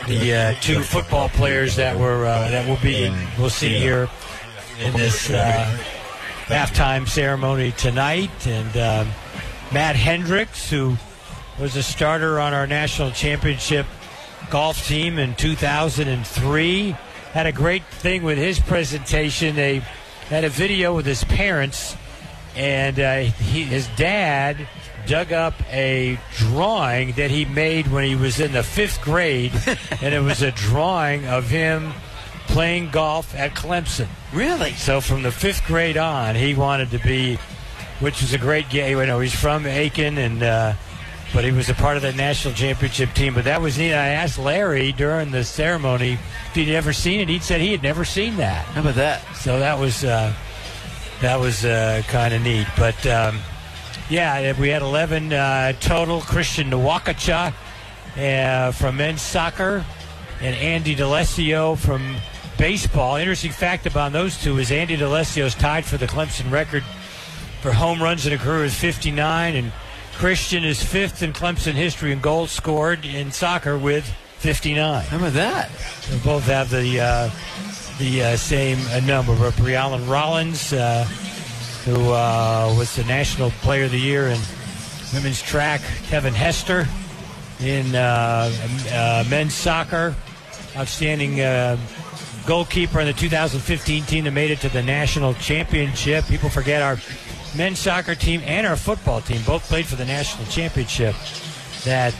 the two football players that we'll see here in this halftime ceremony tonight. And Matt Hendricks, who was a starter on our national championship golf team in 2003, had a great thing with his presentation. They had a video with his parents, and his dad dug up a drawing that he made when he was in the 5th grade, and it was a drawing of him playing golf at Clemson. Really? So from the 5th grade on, he wanted to be, which was a great game. He's from Aiken, and but he was a part of that national championship team. But that was neat. I asked Larry during the ceremony if he'd ever seen it. He said he had never seen that. How about that? So that was kind of neat. But yeah, we had 11 total. Christian Nwakacha from men's soccer, and Andy D'Alessio from baseball. Interesting fact about those two is Andy D'Alessio is tied for the Clemson record for home runs in a career with 59, and Christian is 5th in Clemson history in goals scored in soccer with 59. How about that? They both have the same number. But Brianna Rollins, who was the National Player of the Year in women's track. Kevin Hester in men's soccer. Outstanding goalkeeper in the 2015 team that made it to the national championship. People forget our men's soccer team and our football team both played for the national championship that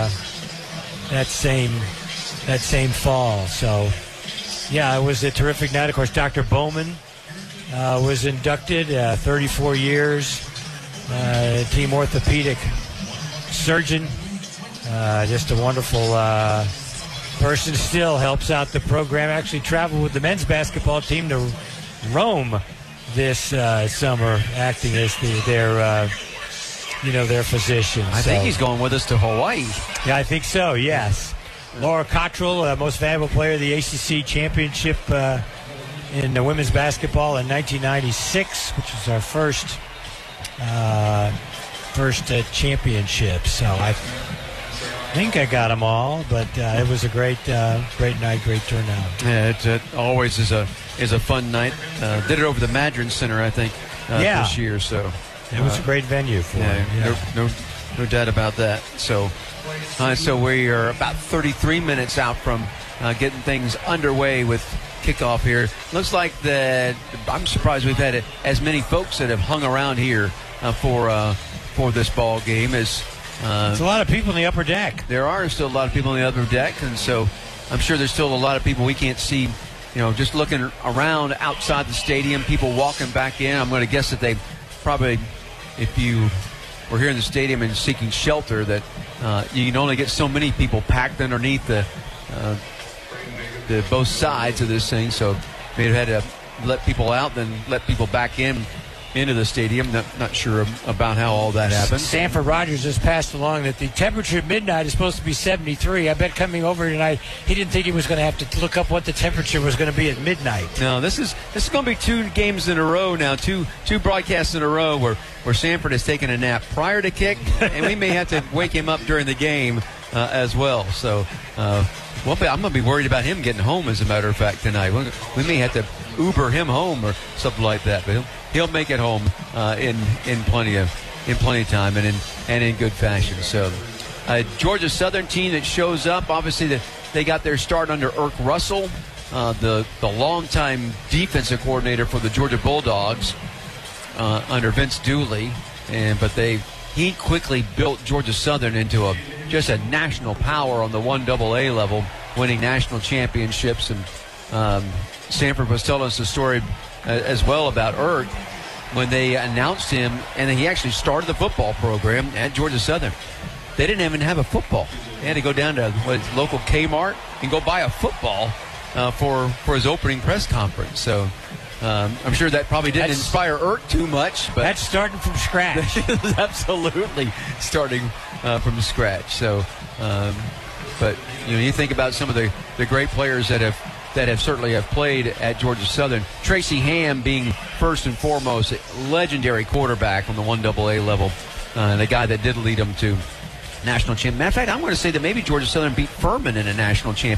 same fall. So, yeah, it was a terrific night. Of course, Dr. Bowman was inducted, 34 years, team orthopedic surgeon, just a wonderful person. Still helps out the program. Actually traveled with the men's basketball team to Rome this summer, acting as their physician. I think he's going with us to Hawaii. Yeah, I think so, yes. Laura Cottrell, most valuable player of the ACC championship in women's basketball in 1996, which was our first championship. So I think I got them all, but it was a great night, great turnout. Yeah, it always is a fun night. Did it over the Madron Center, I think, this year. So it was a great venue for it. Yeah. No doubt about that. So we are about 33 minutes out from getting things underway with kickoff here. Looks like that. I'm surprised we've had as many folks that have hung around here for this ball game as. There's a lot of people in the upper deck. There are still a lot of people in the upper deck, and so I'm sure there's still a lot of people we can't see. Just looking around outside the stadium, people walking back in. I'm going to guess that they probably, if you were here in the stadium and seeking shelter, that you can only get so many people packed underneath the both sides of this thing. So they had to let people out, then let people back into the stadium. Not sure about how all that happened. Sanford Rogers just passed along that the temperature at midnight is supposed to be 73. I bet coming over tonight, he didn't think he was going to have to look up what the temperature was going to be at midnight. No, this is going to be 2 games in a row now, two broadcasts in a row where Sanford has taken a nap prior to kick, and we may have to wake him up during the game as well. So I'm going to be worried about him getting home, as a matter of fact, tonight. We may have to Uber him home or something like that, but he'll make it home in plenty of time and in good fashion. So Georgia Southern team that shows up, obviously they got their start under Irk Russell, the longtime defensive coordinator for the Georgia Bulldogs under Vince Dooley, but he quickly built Georgia Southern into just a national power on the 1AA level, winning national championships. And Sanford was telling us the story as well about Irk when they announced him, and he actually started the football program at Georgia Southern. They didn't even have a football. They had to go down to local Kmart and go buy a football for his opening press conference. So I'm sure that probably didn't inspire Irk too much. But that's starting from scratch. Absolutely starting from scratch. So, but you think about some of the great players that have certainly played at Georgia Southern. Tracy Ham being first and foremost a legendary quarterback on the 1AA level, the guy that did lead them to national championship. Matter of fact, I'm going to say that maybe Georgia Southern beat Furman in a national championship.